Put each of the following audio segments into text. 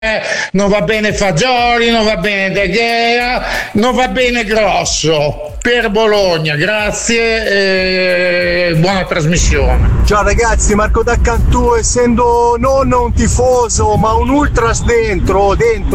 non va bene Fagioli, non va bene De Gea, non va bene Grosso. Per Bologna, grazie e buona trasmissione. Ciao ragazzi, Marco da Cantù, essendo non un tifoso ma un ultras dentro,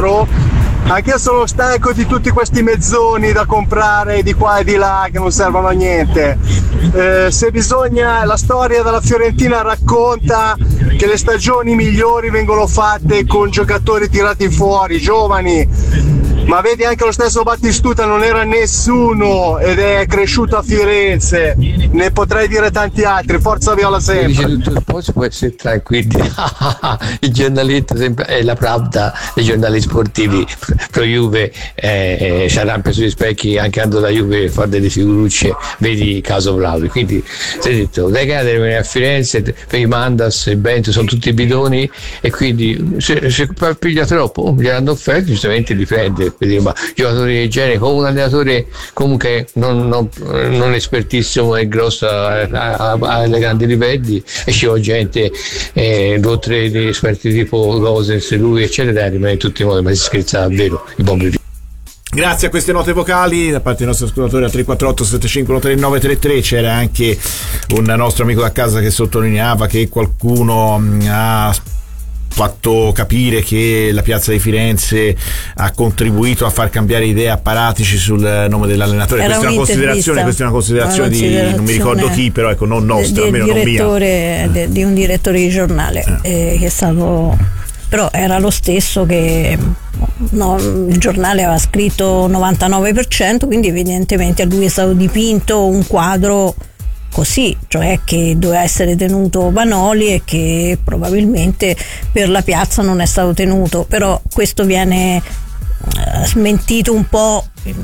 anche io sono stanco di tutti questi mezzoni da comprare di qua e di là che non servono a niente. Se bisogna, la storia della Fiorentina racconta che le stagioni migliori vengono fatte con giocatori tirati fuori, giovani. Ma vedi, anche lo stesso Battistuta non era nessuno ed è cresciuto a Firenze. Ne potrei dire tanti altri. Forza Viola sempre. Dice tutto il posto, può essere tranquilli. Il giornalista sempre è la pravda dei giornali sportivi pro Juve, ci arrampia sugli specchi anche andando da Juve fa delle figurucce, vedi caso Vlaovic. Quindi si è detto dai deve venire a Firenze per i Mandas, il Bento sono tutti bidoni, e quindi se piglia troppo gli hanno offerto, giustamente li prende. Ma giocatori del genere con un allenatore comunque non espertissimo e grosso ai grandi livelli, e ci vuole gente, 2 o 3 di esperti tipo Gosens, lui eccetera, rimane in tutti i modi, ma si scherza davvero i bombi. Grazie a queste note vocali da parte dei nostri ascoltatori al 348 75 3933. C'era anche un nostro amico da casa che sottolineava che qualcuno ha fatto capire che la piazza di Firenze ha contribuito a far cambiare idea a Paratici sul nome dell'allenatore. Questa è una considerazione di non mi ricordo chi, però ecco, non nostra, almeno non mia. Di un direttore di giornale che è stato, però era lo stesso che il giornale aveva scritto 99%, quindi evidentemente a lui è stato dipinto un quadro così, cioè che doveva essere tenuto Vanoli e che probabilmente per la piazza non è stato tenuto, però questo viene smentito un po'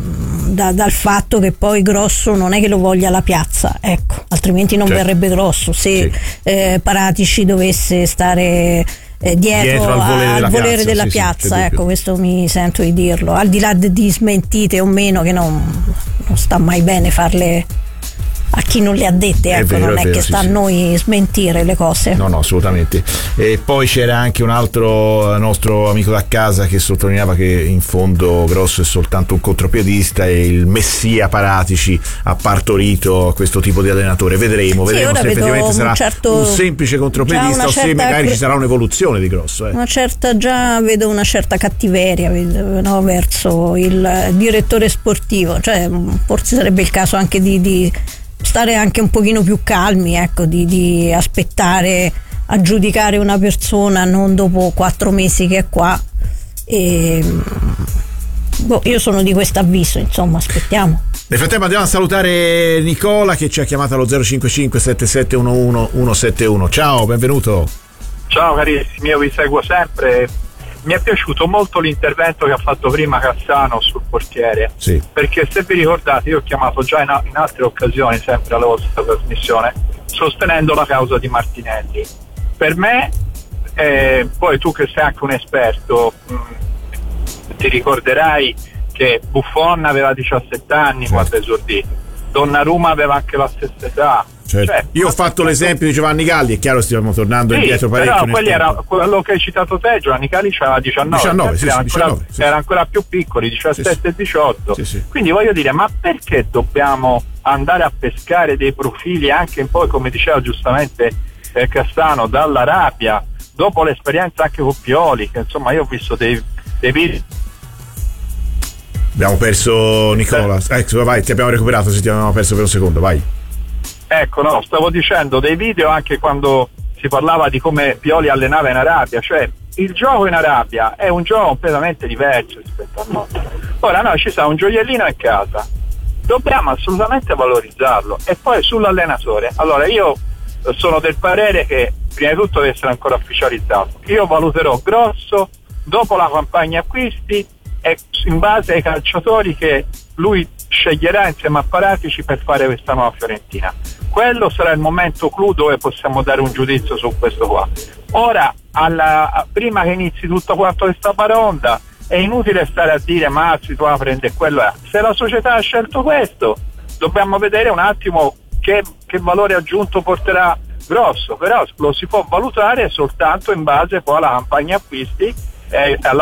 dal fatto che poi Grosso non è che lo voglia la piazza, ecco, altrimenti non verrebbe Grosso. Se Paratici dovesse stare dietro al volere della piazza, ecco, questo mi sento di dirlo, al di là di smentite o meno, che non sta mai bene farle a chi non le ha dette, ecco, non è che sta a noi smentire le cose. No, assolutamente. E poi c'era anche un altro nostro amico da casa che sottolineava che in fondo Grosso è soltanto un contropiedista e il messia Paratici ha partorito questo tipo di allenatore. Vedremo se effettivamente sarà un semplice contropiedista o se magari ci sarà un'evoluzione di Grosso. Già vedo una certa cattiveria verso il direttore sportivo, cioè forse sarebbe il caso anche di stare anche un pochino più calmi, ecco, di aspettare a giudicare una persona non dopo 4 mesi che è qua. Io sono di questo avviso, insomma, aspettiamo. Nel frattempo andiamo a salutare Nicola che ci ha chiamato allo 055 7711 171. Ciao, benvenuto. Ciao carissimi, io vi seguo sempre. Mi è piaciuto molto l'intervento che ha fatto prima Cassano sul portiere, perché se vi ricordate io ho chiamato già in altre occasioni, sempre alla vostra trasmissione, sostenendo la causa di Martinelli. Per me, poi tu che sei anche un esperto, ti ricorderai che Buffon aveva 17 anni quando esordì, Donnarumma aveva anche la stessa età. Io ho fatto l'esempio di Giovanni Galli, è chiaro, stiamo tornando indietro parecchio. Però quello che hai citato te, Giovanni Galli aveva 19, era ancora più piccoli, 17 e 18. Quindi voglio dire, ma perché dobbiamo andare a pescare dei profili anche poi, come diceva giustamente Cassano, dall'Arabia, dopo l'esperienza anche con Pioli, che insomma io ho visto dei video. Abbiamo perso Nicola, vai, ti abbiamo recuperato, se ti avevamo perso per un secondo, vai. Ecco, no, stavo dicendo dei video anche quando si parlava di come Pioli allenava in Arabia, cioè il gioco in Arabia è un gioco completamente diverso rispetto a noi. Ora noi ci sta un gioiellino in casa, dobbiamo assolutamente valorizzarlo. E poi sull'allenatore, allora io sono del parere che prima di tutto deve essere ancora ufficializzato. Io valuterò Grosso dopo la campagna acquisti e in base ai calciatori che lui sceglierà insieme a Paratici per fare questa nuova Fiorentina. Quello sarà il momento clou dove possiamo dare un giudizio su questo qua. Ora, prima che inizi tutto quanto questa baronda, è inutile stare a dire Mazzi tu la prende quello è. Se la società ha scelto questo, dobbiamo vedere un attimo che valore aggiunto porterà Grosso, però lo si può valutare soltanto in base poi alla campagna acquisti alla